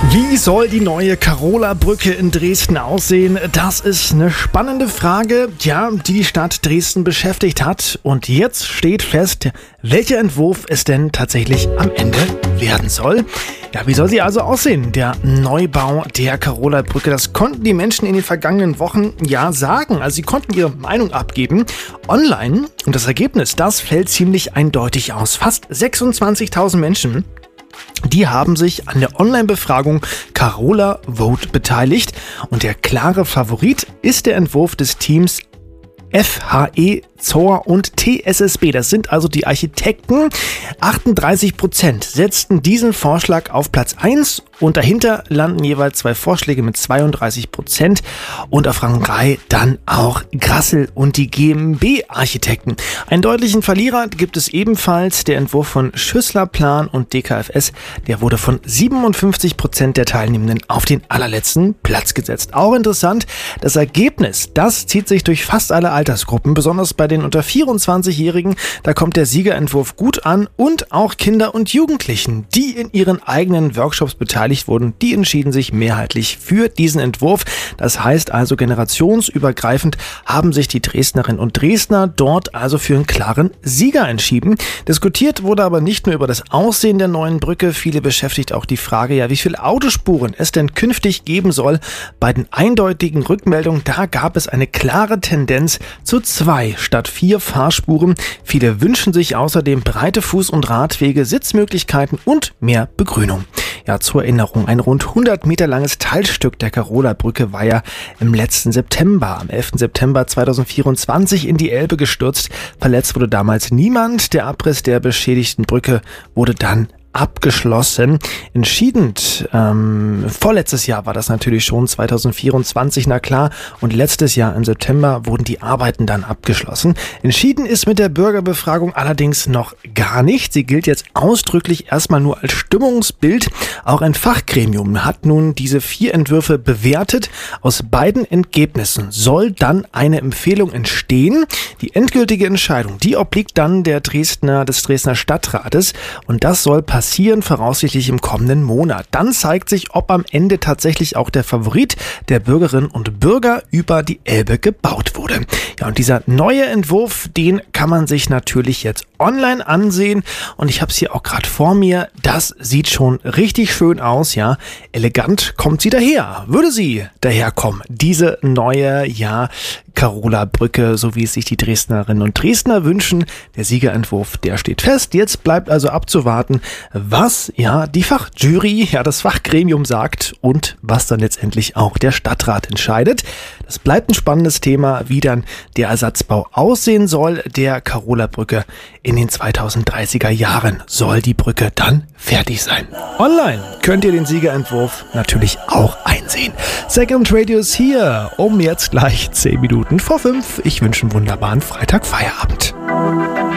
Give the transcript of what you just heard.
Wie soll die neue Karola-Brücke in Dresden aussehen? Das ist eine spannende Frage, die die Stadt Dresden beschäftigt hat. Und jetzt steht fest, welcher Entwurf es denn tatsächlich am Ende werden soll. Wie soll sie also aussehen, der Neubau der Karola-Brücke? Das konnten die Menschen in den vergangenen Wochen sagen. Also sie konnten ihre Meinung abgeben online. Und das Ergebnis, das fällt ziemlich eindeutig aus. Fast 26.000 Menschen, die haben sich an der Online-Befragung Karola Vote beteiligt. Und der klare Favorit ist der Entwurf des Teams FHE, ZOR und TSSB. Das sind also die Architekten. 38% setzten diesen Vorschlag auf Platz 1 und dahinter landen jeweils 2 Vorschläge mit 32% und auf Rang 3 dann auch Grassel und die GmbB-Architekten. Einen deutlichen Verlierer gibt es ebenfalls, der Entwurf von Schüssler Plan und DKFS. Der wurde von 57% der Teilnehmenden auf den allerletzten Platz gesetzt. Auch interessant, das Ergebnis, das zieht sich durch fast alle Altersgruppen, besonders bei den unter 24-Jährigen, da kommt der Siegerentwurf gut an und auch Kinder und Jugendlichen, die in ihren eigenen Workshops beteiligt wurden, die entschieden sich mehrheitlich für diesen Entwurf. Das heißt also generationsübergreifend haben sich die Dresdnerinnen und Dresdner dort also für einen klaren Sieger entschieden. Diskutiert wurde aber nicht nur über das Aussehen der neuen Brücke, viele beschäftigt auch die Frage, wie viele Autospuren es denn künftig geben soll. Bei den eindeutigen Rückmeldungen, da gab es eine klare Tendenz zu 2 statt 4 Fahrspuren. Viele wünschen sich außerdem breite Fuß- und Radwege, Sitzmöglichkeiten und mehr Begrünung. Zur Erinnerung, ein rund 100 Meter langes Teilstück der Karola-Brücke war im letzten September, am 11. September 2024 in die Elbe gestürzt. Verletzt wurde damals niemand. Der Abriss der beschädigten Brücke wurde dann abgeschlossen. Entschieden, vorletztes Jahr war das natürlich schon, 2024, na klar, und letztes Jahr im September wurden die Arbeiten dann abgeschlossen. Entschieden ist mit der Bürgerbefragung allerdings noch gar nicht. Sie gilt jetzt ausdrücklich erstmal nur als Stimmungsbild. Auch ein Fachgremium hat nun diese 4 Entwürfe bewertet. Aus beiden Ergebnissen soll dann eine Empfehlung entstehen. Die endgültige Entscheidung, die obliegt dann des Dresdner Stadtrates, und das soll passieren voraussichtlich im kommenden Monat. Dann zeigt sich, ob am Ende tatsächlich auch der Favorit der Bürgerinnen und Bürger über die Elbe gebaut wurde. Und dieser neue Entwurf, den kann man sich natürlich jetzt online ansehen, und ich habe es hier auch gerade vor mir. Das sieht schon richtig schön aus, Elegant kommt sie daher. Würde sie daherkommen, diese neue, Karola-Brücke, so wie es sich die Dresdnerinnen und Dresdner wünschen. Der Siegerentwurf, der steht fest. Jetzt bleibt also abzuwarten, was die Fachjury, das Fachgremium sagt und was dann letztendlich auch der Stadtrat entscheidet. Das bleibt ein spannendes Thema, wie dann der Ersatzbau aussehen soll. Der Karola-Brücke in den 2030er Jahren soll die Brücke dann fertig sein. Online könnt ihr den Siegerentwurf natürlich auch einsehen. Second Radio ist hier um jetzt gleich 10 Minuten vor 5. Ich wünsche einen wunderbaren Freitagfeierabend.